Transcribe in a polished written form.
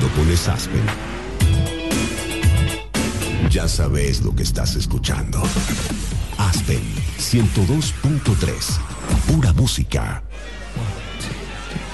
Cuando pones Aspen, ya sabes lo que estás escuchando. Aspen 102.3, pura música.